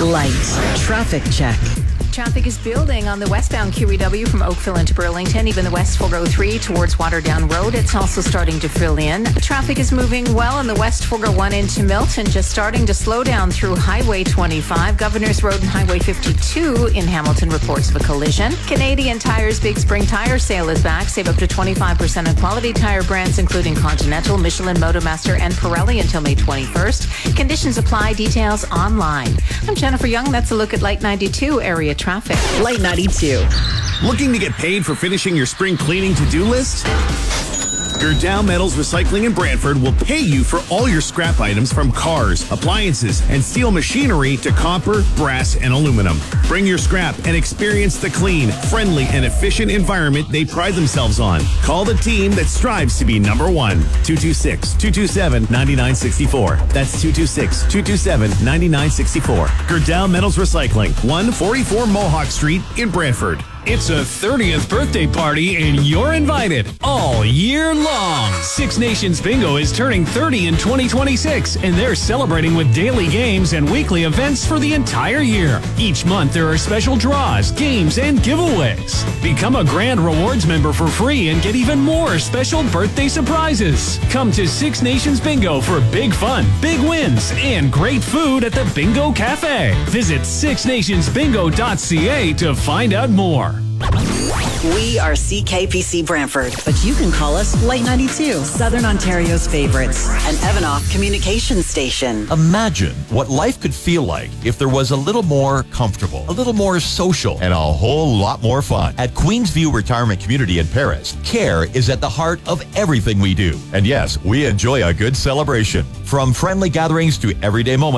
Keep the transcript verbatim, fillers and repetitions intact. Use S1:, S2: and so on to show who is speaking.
S1: Light traffic check.
S2: Traffic is building on the westbound Q E W from Oakville into Burlington, even the West four oh three towards Waterdown Road. It's also starting to fill in. Traffic is moving well on the West four oh one into Milton, just starting to slow down through Highway twenty-five. Governors Road and Highway fifty-two in Hamilton reports of a collision. Canadian Tire's Big Spring Tire Sale is back. Save up to twenty-five percent on quality tire brands, including Continental, Michelin, Motomaster, and Pirelli until May twenty-first. Conditions apply. Details online. I'm Jennifer Young. That's a look at Light ninety-two area traffic.
S1: Light ninety-two.
S3: Looking to get paid for finishing your spring cleaning to-do list? Gerdau Metals Recycling in Brantford will pay you for all your scrap items from cars, appliances, and steel machinery to copper, brass, and aluminum. Bring your scrap and experience the clean, friendly, and efficient environment they pride themselves on. Call the team that strives to be number one. two two six, two two seven, nine nine six four. That's two two six, two two seven, nine nine six four. Gerdau Metals Recycling, one forty-four Mohawk Street in Brantford.
S4: It's a thirtieth birthday party and you're invited all year long. Six Nations Bingo is turning thirty in twenty twenty-six and they're celebrating with daily games and weekly events for the entire year. Each month there are special draws, games, and giveaways. Become a Grand Rewards member for free and get even more special birthday surprises. Come to Six Nations Bingo for big fun, big wins, and great food at the Bingo Cafe. Visit six nations bingo dot c a to find out more.
S1: We are C K P C Brantford, but you can call us Light ninety-two, Southern Ontario's favorites, an Evanoff communication station.
S5: Imagine what life could feel like if there was a little more comfortable, a little more social, and a whole lot more fun. At Queensview Retirement Community in Paris, care is at the heart of everything we do. And yes, we enjoy a good celebration. From friendly gatherings to everyday moments,